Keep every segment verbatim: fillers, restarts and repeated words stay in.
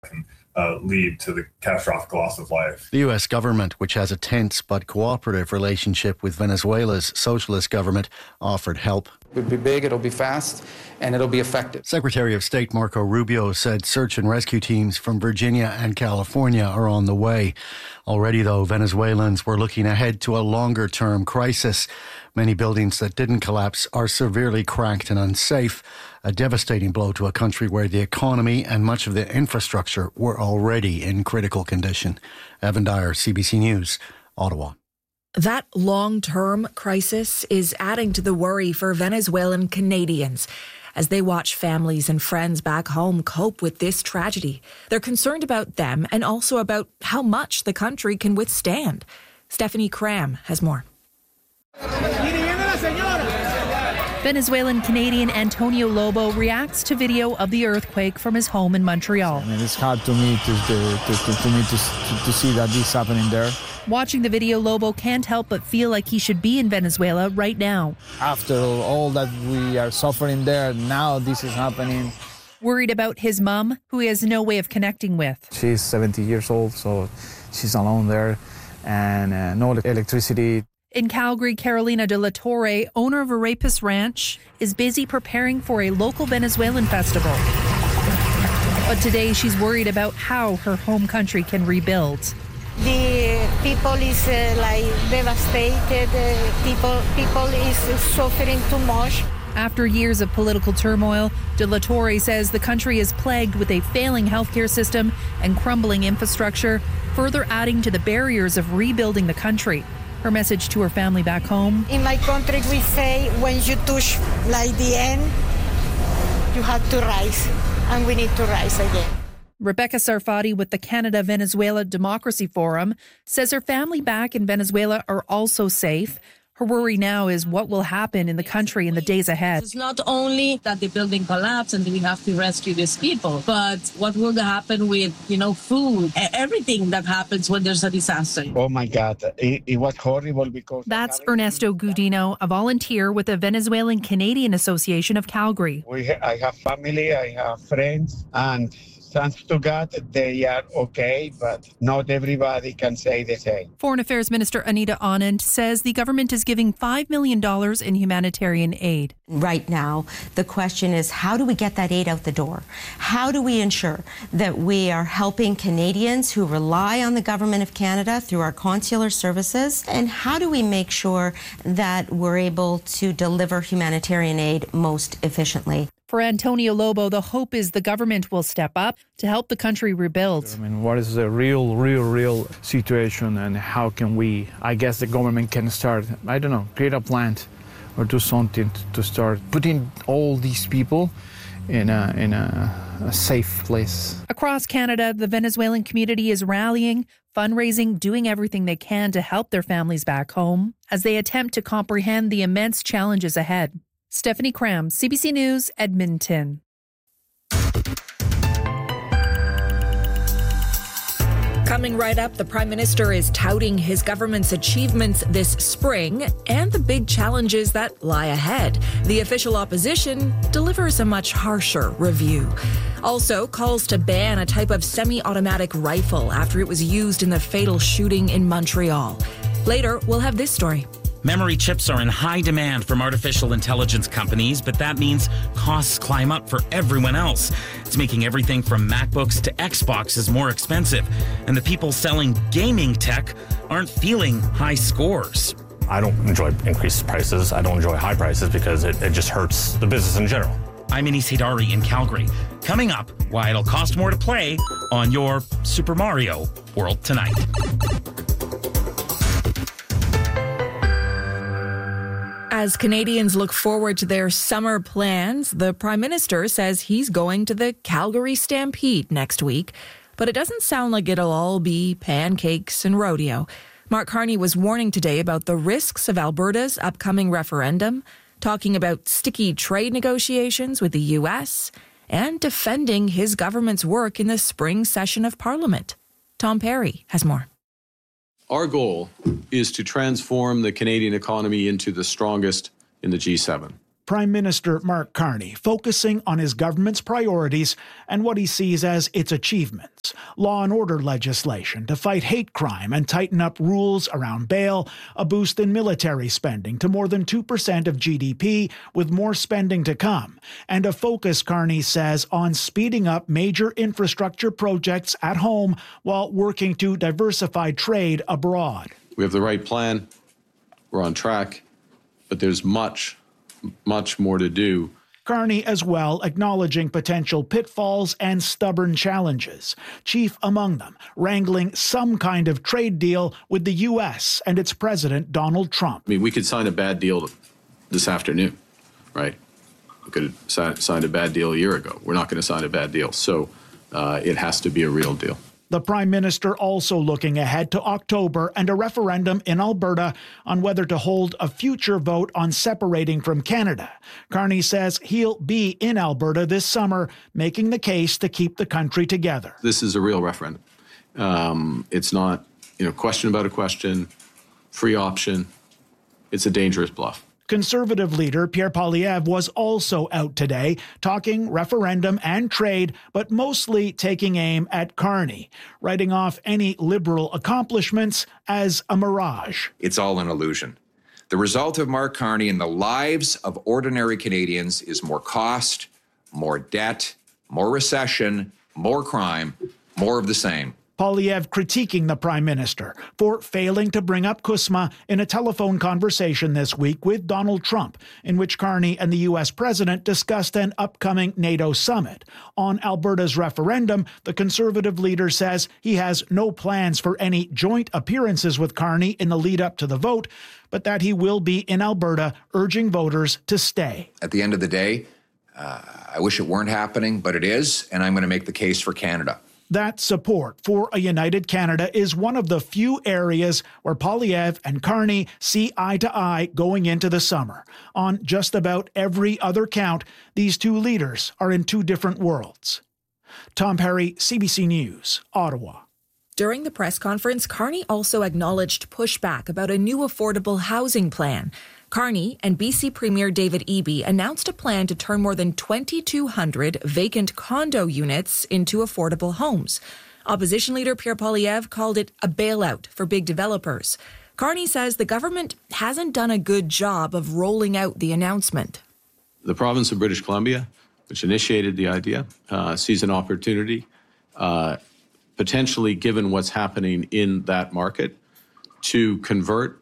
Uh, lead to the catastrophic loss of life. The U S government, which has a tense but cooperative relationship with Venezuela's socialist government, offered help. It'll be big, it'll be fast, and it'll be effective. Secretary of State Marco Rubio said search and rescue teams from Virginia and California are on the way. Already, though, Venezuelans were looking ahead to a longer-term crisis. Many buildings that didn't collapse are severely cracked and unsafe, a devastating blow to a country where the economy and much of the infrastructure were already in critical condition. Evan Dyer, C B C News, Ottawa. That long-term crisis is adding to the worry for Venezuelan Canadians as they watch families and friends back home cope with this tragedy. They're concerned about them and also about how much the country can withstand. Stephanie Cram has more. Venezuelan Canadian Antonio Lobo reacts to video of the earthquake from his home in Montreal. I mean, it's hard to me to, to, to, to, me to, to, to see that this is happening there. Watching the video, Lobo can't help but feel like he should be in Venezuela right now. After all that we are suffering there, now this is happening. Worried about his mom, who he has no way of connecting with. She's seventy years old, so she's alone there, and uh, no electricity. In Calgary, Carolina de la Torre, owner of a rapist ranch, is busy preparing for a local Venezuelan festival. But today she's worried about how her home country can rebuild. The people is uh, like devastated. Uh, people, people is suffering too much. After years of political turmoil, de la Torre says the country is plagued with a failing healthcare system and crumbling infrastructure, further adding to the barriers of rebuilding the country. Her message to her family back home: in my country, we say when you touch like the end, you have to rise, and we need to rise again. Rebecca Sarfati with the Canada-Venezuela Democracy Forum says her family back in Venezuela are also safe. Her worry now is what will happen in the country in the days ahead. It's not only that the building collapsed and we have to rescue these people, but what will happen with, you know, food, everything that happens when there's a disaster. Oh my God, it, it was horrible because... That's Ernesto Gudino, a volunteer with the Venezuelan Canadian Association of Calgary. We ha- I have family, I have friends, and thanks to God, they are okay, but not everybody can say the same. Foreign Affairs Minister Anita Anand says the government is giving five million dollars in humanitarian aid. Right now, the question is, how do we get that aid out the door? How do we ensure that we are helping Canadians who rely on the Government of Canada through our consular services? And how do we make sure that we're able to deliver humanitarian aid most efficiently? For Antonio Lobo, the hope is the government will step up to help the country rebuild. I mean, what is the real, real, real situation, and how can we, I guess the government can start, I don't know, create a plan or do something to start putting all these people in a, in a, a safe place. Across Canada, the Venezuelan community is rallying, fundraising, doing everything they can to help their families back home as they attempt to comprehend the immense challenges ahead. Stephanie Cram, C B C News, Edmonton. Coming right up, the Prime Minister is touting his government's achievements this spring and the big challenges that lie ahead. The official opposition delivers a much harsher review. Also, calls to ban a type of semi-automatic rifle after it was used in the fatal shooting in Montreal. Later, we'll have this story. Memory chips are in high demand from artificial intelligence companies, but that means costs climb up for everyone else. It's making everything from MacBooks to Xboxes more expensive, and the people selling gaming tech aren't feeling high scores. I don't enjoy increased prices. I don't enjoy high prices because it, it just hurts the business in general. I'm Anis Haidari in Calgary. Coming up, why it'll cost more to play on your Super Mario World tonight. As Canadians look forward to their summer plans, the Prime Minister says he's going to the Calgary Stampede next week. But it doesn't sound like it'll all be pancakes and rodeo. Mark Carney was warning today about the risks of Alberta's upcoming referendum, talking about sticky trade negotiations with the U S, and defending his government's work in the spring session of Parliament. Tom Perry has more. Our goal is to transform the Canadian economy into the strongest in the G seven. Prime Minister Mark Carney focusing on his government's priorities and what he sees as its achievements. Law and order legislation to fight hate crime and tighten up rules around bail, a boost in military spending to more than two percent of G D P, with more spending to come, and a focus, Carney says, on speeding up major infrastructure projects at home while working to diversify trade abroad. We have the right plan. We're on track, but there's much, much more to do. Carney as well acknowledging potential pitfalls and stubborn challenges, chief among them wrangling some kind of trade deal with the U S and its president, Donald Trump. I mean, we could sign a bad deal this afternoon, right? We could have signed a bad deal a year ago. We're not going to sign a bad deal, so uh, it has to be a real deal. The Prime Minister also looking ahead to October and a referendum in Alberta on whether to hold a future vote on separating from Canada. Carney says he'll be in Alberta this summer, making the case to keep the country together. This is a real referendum. Um, it's not, you know, question about a question, free option. It's a dangerous bluff. Conservative leader Pierre Poilievre was also out today, talking referendum and trade, but mostly taking aim at Carney, writing off any Liberal accomplishments as a mirage. It's all an illusion. The result of Mark Carney in the lives of ordinary Canadians is more cost, more debt, more recession, more crime, more of the same. Poilievre critiquing the Prime Minister for failing to bring up CUSMA in a telephone conversation this week with Donald Trump, in which Carney and the U S president discussed an upcoming NATO summit. On Alberta's referendum, the Conservative leader says he has no plans for any joint appearances with Carney in the lead up to the vote, but that he will be in Alberta urging voters to stay. At the end of the day, uh, I wish it weren't happening, but it is, and I'm going to make the case for Canada. That support for a united Canada is one of the few areas where Poilievre and Carney see eye to eye going into the summer. On just about every other count, these two leaders are in two different worlds. Tom Perry, C B C News, Ottawa. During the press conference, Carney also acknowledged pushback about a new affordable housing plan. Carney and B C Premier David Eby announced a plan to turn more than twenty-two hundred vacant condo units into affordable homes. Opposition leader Pierre Poilievre called it a bailout for big developers. Carney says the government hasn't done a good job of rolling out the announcement. The province of British Columbia, which initiated the idea, uh, sees an opportunity, uh, potentially given what's happening in that market, to convert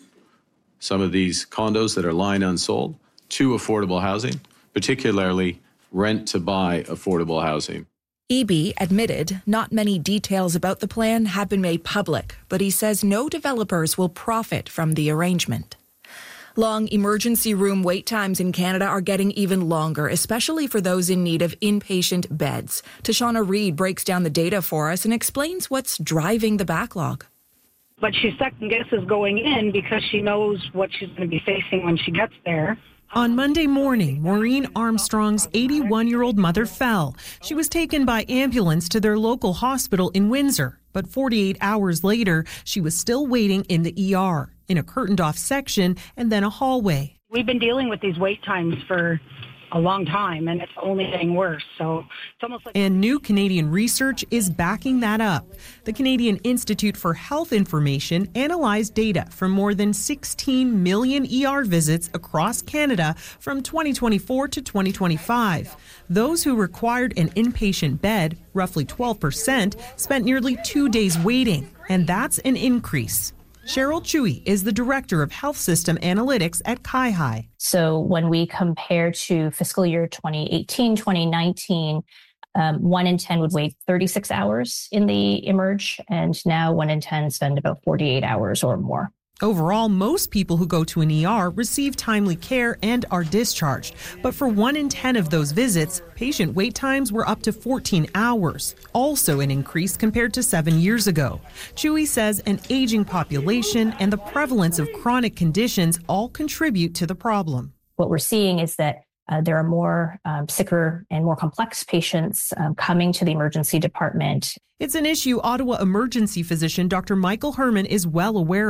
some of these condos that are lying unsold to affordable housing, particularly rent-to-buy affordable housing. Eby admitted not many details about the plan have been made public, but he says no developers will profit from the arrangement. Long emergency room wait times in Canada are getting even longer, especially for those in need of inpatient beds. Tashana Reid breaks down the data for us and explains what's driving the backlog. But she second guesses going in because she knows what she's going to be facing when she gets there. On Monday morning, Maureen Armstrong's eighty-one-year-old mother fell. She was taken by ambulance to their local hospital in Windsor. But forty-eight hours later, she was still waiting in the E R, in a curtained-off section and then a hallway. We've been dealing with these wait times for a long time, and it's only getting worse. So it's almost like... And new Canadian research is backing that up. The Canadian Institute for Health Information analyzed data from more than sixteen million E R visits across Canada from twenty twenty-four to twenty twenty-five. Those who required an inpatient bed, roughly twelve percent, spent nearly two days waiting, and that's an increase. Cheryl Chewy is the Director of Health System Analytics at CIHI. So when we compare to fiscal year twenty eighteen, twenty nineteen, um, one in ten would wait thirty-six hours in the Emerge, and now one in ten spend about forty-eight hours or more. Overall, most people who go to an E R receive timely care and are discharged. But for one in ten of those visits, patient wait times were up to fourteen hours, also an increase compared to seven years ago. Chewy says an aging population and the prevalence of chronic conditions all contribute to the problem. What we're seeing is that Uh, there are more um, sicker and more complex patients um, coming to the emergency department. It's an issue Ottawa emergency physician Doctor Michael Herman is well aware of.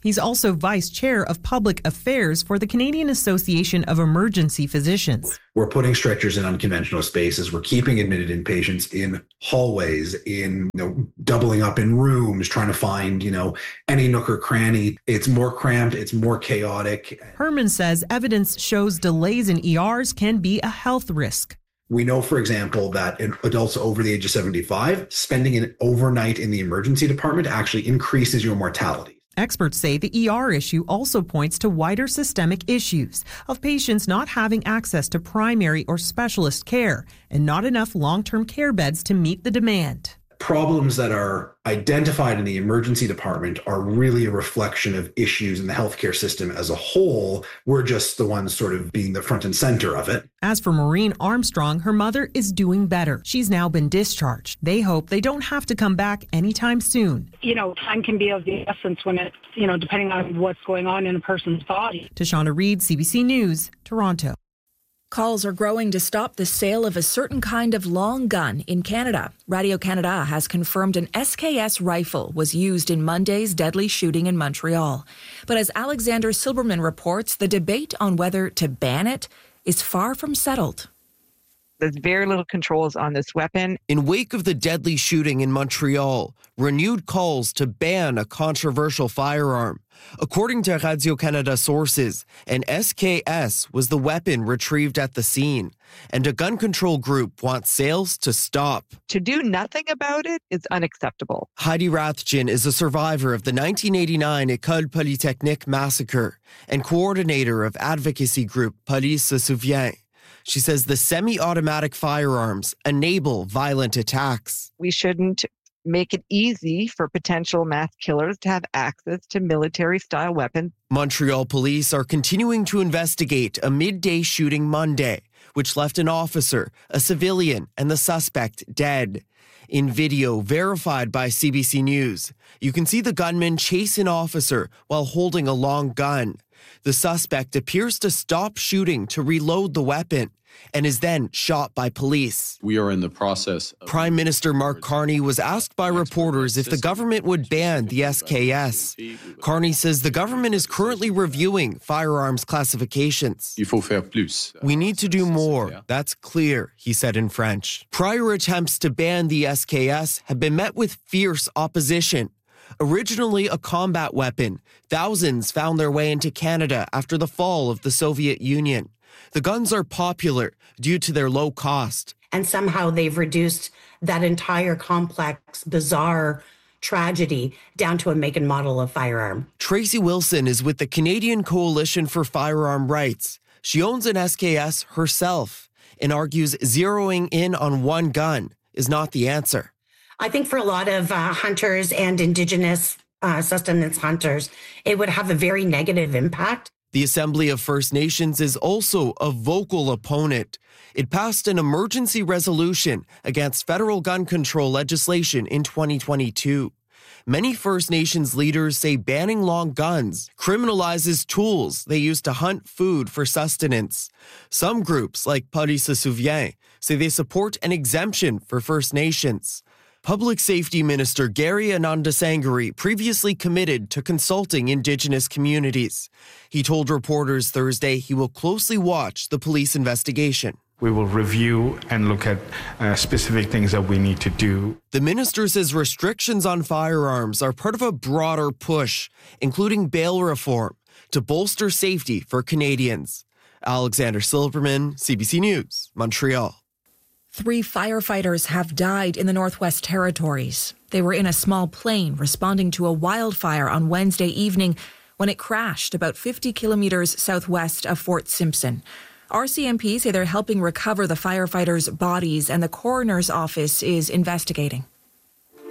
He's also vice chair of public affairs for the Canadian Association of Emergency Physicians. We're putting stretchers in unconventional spaces. We're keeping admitted inpatients in hallways, in, you know, doubling up in rooms, trying to find, you know, any nook or cranny. It's more cramped. It's more chaotic. Herman says evidence shows delays in E Rs can be a health risk. We know, for example, that in adults over the age of seventy-five, spending an overnight in the emergency department actually increases your mortality. Experts say the E R issue also points to wider systemic issues of patients not having access to primary or specialist care and not enough long-term care beds to meet the demand. Problems that are identified in the emergency department are really a reflection of issues in the healthcare system as a whole. We're just the ones sort of being the front and center of it. As for Maureen Armstrong, her mother is doing better. She's now been discharged. They hope they don't have to come back anytime soon. You know, time can be of the essence when it, you know, depending on what's going on in a person's body. Tashana Reid, C B C News, Toronto. Calls are growing to stop the sale of a certain kind of long gun in Canada. Radio-Canada has confirmed an S K S rifle was used in Monday's deadly shooting in Montreal. But as Alexander Silberman reports, the debate on whether to ban it is far from settled. There's very little controls on this weapon. In wake of the deadly shooting in Montreal, renewed calls to ban a controversial firearm. According to Radio-Canada sources, an S K S was the weapon retrieved at the scene, and a gun control group wants sales to stop. To do nothing about it is unacceptable. Heidi Rathjen is a survivor of the nineteen eighty-nine École Polytechnique massacre and coordinator of advocacy group Police se souvient. She says the semi-automatic firearms enable violent attacks. We shouldn't make it easy for potential mass killers to have access to military-style weapons. Montreal police are continuing to investigate a midday shooting Monday, which left an officer, a civilian, and the suspect dead. In video verified by C B C News, you can see the gunman chase an officer while holding a long gun. The suspect appears to stop shooting to reload the weapon and is then shot by police. We are in the process. Of Prime Minister Mark Carney was asked by reporters if the government would ban the S K S. Carney says the government is currently reviewing firearms classifications. Il faut faire plus. We need to do more. That's clear, he said in French. Prior attempts to ban the S K S have been met with fierce opposition. Originally a combat weapon, thousands found their way into Canada after the fall of the Soviet Union. The guns are popular due to their low cost. And somehow they've reduced that entire complex, bizarre tragedy down to a make and model of firearm. Tracy Wilson is with the Canadian Coalition for Firearm Rights. She owns an S K S herself and argues zeroing in on one gun is not the answer. I think for a lot of uh, hunters and Indigenous uh, sustenance hunters, it would have a very negative impact. The Assembly of First Nations is also a vocal opponent. It passed an emergency resolution against federal gun control legislation in twenty twenty-two. Many First Nations leaders say banning long guns criminalizes tools they use to hunt food for sustenance. Some groups, like Police se souvient, say they support an exemption for First Nations. Public Safety Minister Gary Anandasangari previously committed to consulting Indigenous communities. He told reporters Thursday he will closely watch the police investigation. We will review and look at uh, specific things that we need to do. The minister says restrictions on firearms are part of a broader push, including bail reform, to bolster safety for Canadians. Alexander Silberman, C B C News, Montreal. Three firefighters have died in the Northwest Territories. They were in a small plane responding to a wildfire on Wednesday evening when it crashed about fifty kilometers southwest of Fort Simpson. R C M P say they're helping recover the firefighters' bodies, and the coroner's office is investigating.